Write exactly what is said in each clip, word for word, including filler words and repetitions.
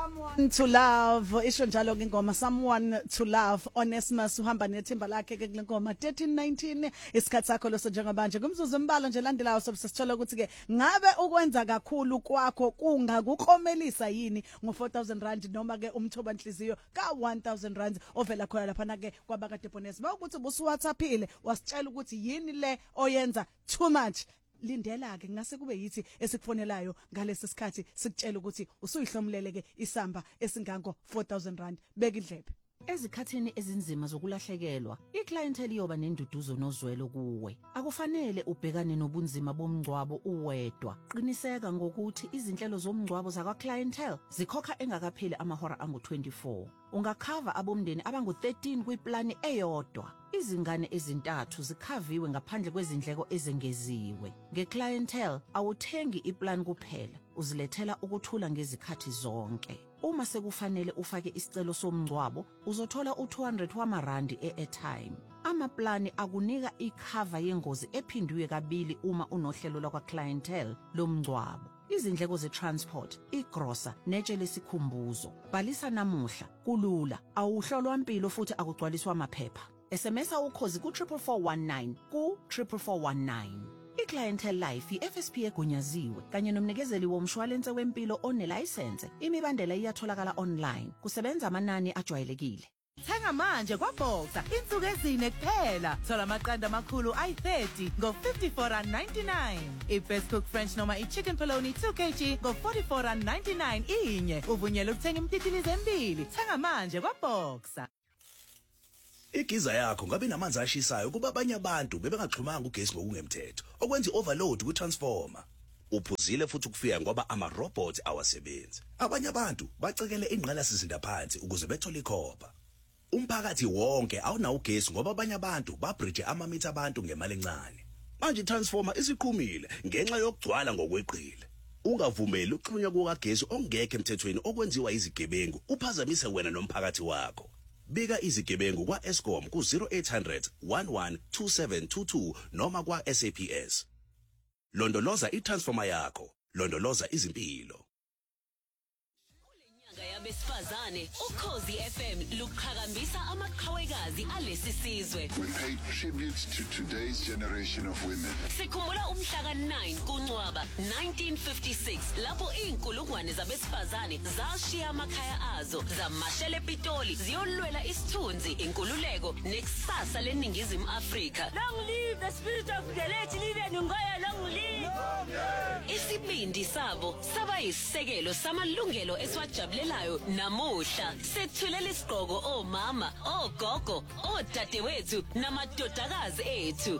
Someone to love isho njalo ngingoma someone to love Onesmus uhamba nethimba lakhe ke kulengoma thirteen nineteen isikhathi sakho loso njengabanje kumzuzu imbalo nje landelayo sobe sesithola ukuthi ke ngabe ukwenza kakhulu kwakho kungakukhomelisa yini ngo four thousand rand noma ke umthoba nhliziyo ka one thousand rand ovela khona lapha na ke kwabaka Deponesi bawukuthi busu WhatsAppile wasitshela ukuthi yini le oyenza too much. Lindela ke ngase kube yithi esikufonelayo ngalesi sikhathi sikutshela ukuthi usuyihlomlele ke isamba esingango four thousand rand beka idlebe. Ezikhathini ezinzima zokulahlekelwa, iclientele iyoba nenduduzo nozwelo kuwe. Akufanele ubhekane nobunzima bomngcwabo uwedwa. Qiniseka ngokuthi izinhlelo zomngcwabo zakwa clientele zikhokha engakapheli amahora angu twenty-four. Ungakhava abomndeni abangu thirteen kwiplani eyodwa. Izingane ezintathu zikhaviwe ngaphandle kwezindleko ezengeziwe. Ngeclientele awuthengi iplan kuphela, uzilethela ukuthula ngezikhathi zonke. Uma sekufanele ufake isicelo somngcwabo, uzothola u two hundred wamarandi e-airtime. Amaplani akunika ikhava yengozi ephindwe kabili uma unohlelo lakwa clientele lomngcwabo. Izindleko ze-transport, igrosa, netshe lesikhumbuzo. Bhalisa namuhla, kulula, awuhlolwa impilo futhi akugcwaliswa amaphepha. S M S ukhozi ku four four one nine ku four four one nine. iClientele Life i-F S P egunyaziwe kanye nomnikezeli womshwalense wempilo onelicense. Imibandela iyatholakala online. Kusebenza amanani ajwayelekile. Thenga manje kwaBoxer insuku ezine kuphela. Thola amaqanda amakhulu ayi thirty ngo fifty-four rand ninety-nine. I-Best Cook French noma i-Chicken Polony two kilograms ngo forty-four rand ninety-nine inye. Uvunyelwe ukuthenga imtitilizo embili. Thenga manje kwaBoxer. Igiza yakho ngabe namanzi ashisayo kuba abanye abantu bebengaxhumanga ugesi ngokungemthetho okwenza overload ku-transformer. Uphuzile futhi ukufika ngoba ama-robot awasebenzi. Abanye abantu bacekele ingqalasizinda phansi ukuze bethole ikhopha. Umphakathi wonke awunawo ugesi ngoba abanye abantu babridge amamitha abantu ngemali encane. Manje i-transformer isiqhumile ngenxa yokugcwala ngokweqile. Ungavumeli ukuxhunywa kukagesi ongekho emthethweni okwenziwa izigebengu uphazamise wena nomphakathi wakho. Bika izigebengu kwa Eskom ku zero eight hundred one one two seven two two noma kwa S A P S. Londoloza i-transformer yakho, londoloza izimpilo. Besifazane uKhozi F M luqhakambisa amaqhawekazi alesi sizwe. We pay tribute to today's generation of women. Sikhumbula umhla ka nine kuNcwaba nineteen fifty-six lapho inkulungwane zabesifazane zashiya amakhaya azo zamashele ePitoli ziyolwela isithunzi inkululeko nekusasa leningizimu Afrika. Long live the spirit of the late Livian Ngoya, long live. Isibindi sabo saba isisekelo samalungelo esiwajabulelayo namuhla sethulela isigqoko omama, ogogo, odadewethu namadodakazi ethu.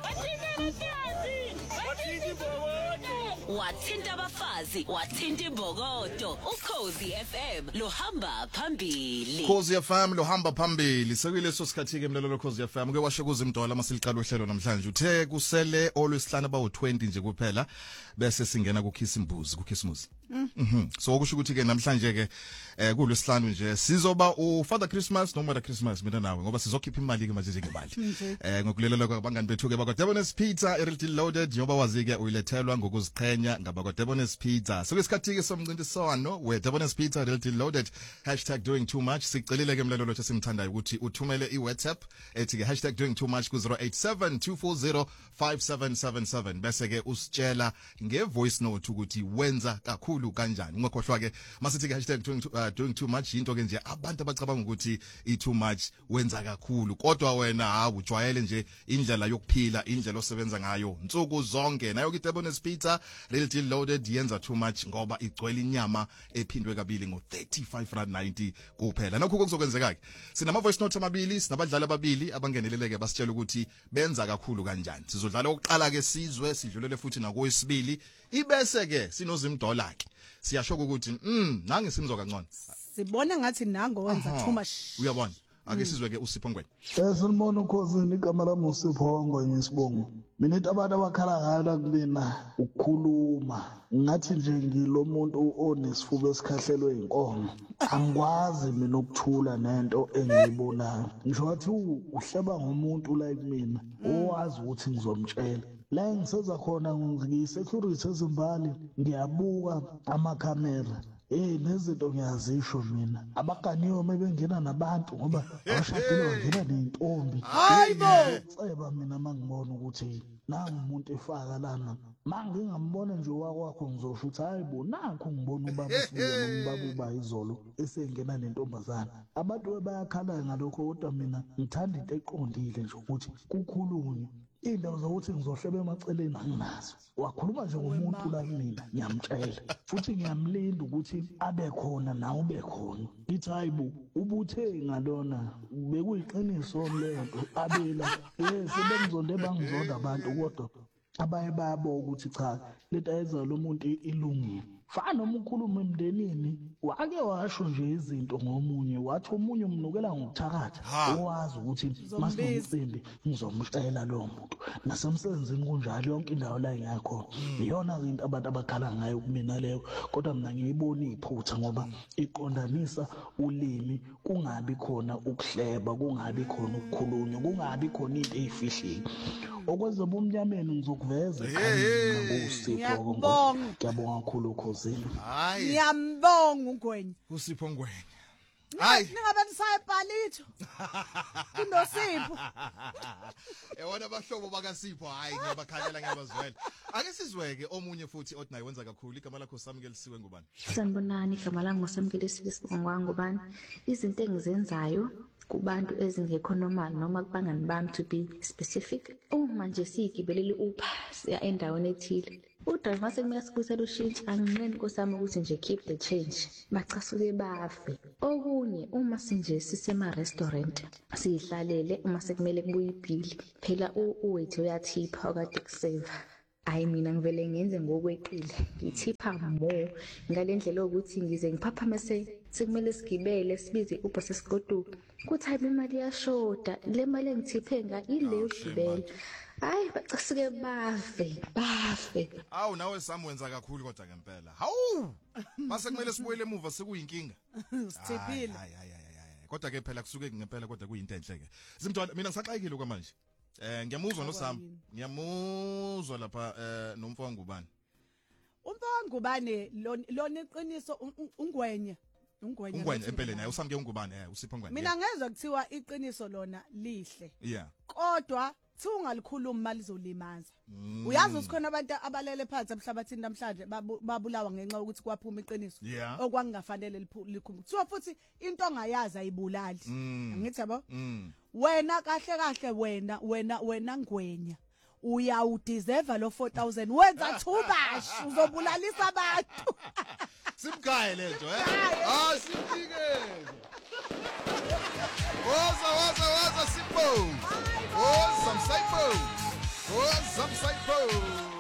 Wathinta abafazi, wathinta imbokodo. Ukhozi F M lohamba phambili. Khosi F M lohamba phambili. Sekuyileso sikhathi ke mlalelo Khosi F M ke washo kuzimdola masiliqala uhlelo namhlanje. Uthe kusele olwesihlanu bawu twenty nje kuphela bese singena ku Khisimuzi, ku Khisimuzi. Mhm. So okusho ukuthi ke namhlanje ke eh kulwesihlanu nje sizoba u Father Christmas noma Mother Christmas mina nawe ngoba sizokhipha imali ke manje ngemali. Eh ngokulelela kwabangani bethu ke bakwa Deponesi Pizza Realty Loaded njoba wazi ke uyilethelwa ngokuziqhenya ngabakwa Deponesi Pizza. So isikhathi ke somncintiswano we Deponesi Pizza Realty Loaded hashtag doing too much sicelile ke mlalelo lo simthandayo ukuthi uthumele iWhatsApp ethi ke hashtag doing too much ku zero eight seven two four zero five seven seven seven bese ke usitshela ngevoice note ukuthi wenza kakhulu kanjani. Ungakhohlwa ke masithi ke hashtag doing too, uh, doing too much into ke nje abantu abacabanga ukuthi i too much wenza kakhulu kodwa wena ha ujwayele nje indlela yokuphila indlela osebenza ngayo nsuku zonke nayo ke Deponesi Pizza Realty Loaded yenza too much ngoba igcwele inyama ephindwe kabili ngo thirty-five rand ninety kuphela. Nakho kuzokwenzeka ke sinama voice note amabili sinabadlali ababili abangeneleleke basitshela ukuthi benza kakhulu kanjani. Sizodlala oqala ke sizwe sidlulele futhi nakoyisibili ibese ke sinozimdola ke siyasho ukuthi mm nange simzo kancane Sibona ngathi nango wenza too much. Uyabona ake sizwe ke uSipho Ngwenya. Esinibona ukhosini igama lami uSipho Ngwenya isibongo. Mina into abantu abakhala ngala kumina ukukhuluma. Ngathi nje ngilomuntu onesifuba esikhahlelwe inkomo. Angikwazi mina ukuthula nento engiyibonayo. Ngisho wathi uhleba ngomuntu like mina owazi ukuthi ngizomtshela. La ngiseza khona ngiyisecurity ezimbali ngiyabuka amakhamera Eh nezinto ngiyazisho mina. Abaganiwe mebengena nabantu ngoba abashadile bangena nentombi. Hayibo. Ceba mina mangibona ukuthi nangu umuntu efaka lana. Mangingambona nje wakwakho ngizosho ukuthi hayibo nakho ngibona ubaba Sibuyela umbaba uba izolo esengena nentombazana. Abantu bayakhala ngalokho kodwa mina ngithanda into eqondile nje ukuthi kukhulunywe. Indawo zokuthi ngizohlebe emaceleni anginazo. Wakhuluma nje ngomuntu la mina ngiyamtshela. Futhi ngiyamlinda ukuthi abe khona nawe ube khona. Ngithi hayibo ubuthe ngalona bekuyiqiniso lento abela eh sebengizonde bangizonda abantu kodwa abaye bayabo ukuthi cha lento ayenza lo muntu ilungile. Fana noma ukhuluma emndenini wake washo nje izinto ngomunye wathi omunye umnukela ngokuthakatha owazi ukuthi masinomcimbi ngizomshayela lo muntu nasemsebenzini kunjalo yonke indawo la ngiyakho iyona into abantu abakhala ngayo kumina leyo kodwa mina ngiyibona iphutha ngoba iqondanisa ulimi kungabi khona ukuhleba kungabi khona ukukhulunywa kungabi khona into ezifihlile okwenza bomnyameni ngizokuveza ngosipho Ngiyabonga. ngiyabonga kakhulu ukhosini Hayi Ngiyambonga uNgwenya. usipho Ngwenya. Hayi ningabe nisayibhalitho. Kunosipho. Ewona abahlobo bakasipho hayi ngiyabakhalela ngiyabazwela. Ake sizweke omunye futhi othi naye wenza kakhulu igama lakho samukelisiwe ngubani? Sanibonani, igama lami ngosamkelisiwe sibongwa ngubani. Izinto engizenzayo kubantu ezingekho normal noma kubangani bami to be specific. Uma nje sigibelele upha siya endaweni ethile. Udriver mase kumele sibuyisele ushintshi anginqeni nkosami ukuthi nje keep the change. Bacasuke bafe. Okunye uma sinje sisema restaurant sihlalele uma sekumele kubuye ibhili. Phela uwethu uyathipha okade kusave. Hayi mina ngivele ngenze ngokweqile ngithipha more ngalendlela ukuthi ngize ngiphapha mase sekumele sigibele sibize uBha sesigoduka kuthi hayi imali yashoda le mali engithiphe nga ile yokugibela hayi bacasuke bafe bafe Awu nawe Sam wenza kakhulu kodwa ngempela. Hawu mase kumele sibuyele emuva sekuyinkinga. Sithiphile. Hayi hayi hayi kodwa ke phela kusuke ngempela kodwa kuyinto enhle ke. Simntwana mina ngisaxakile kwamanje. Eh ngiyamuzwa noSam. Ngiyamuzwa lapha eh nomfowabo ngubani? Umfowabo ngubani lo neqiniso uNgwenya. Ungwenya. Ungwenya empeleni hayi uSam ke ungubani eh usipho Ngwenya. Mina ngezwe kuthiwa iqiniso lona lihle. Yeah. Kodwa thi ungalikhuluma mali zolimaza. Uyazi usikhona abantu abalele phansi emhlabathini namhlanje babulawa ngenxa ukuthi kwaphuma iqiniso okwangafanele likhulu. Kuthiwa futhi into ongayazi ayibulali. Ngithi yabo? Wena kahle kahle wena wena wena Ngwenya uyawudeserve lo four thousand wenza too much uzobulalisa abantu. Simgaye lento eh ah simphike Woza woza woza Sipho Woza Msipho Woza Msipho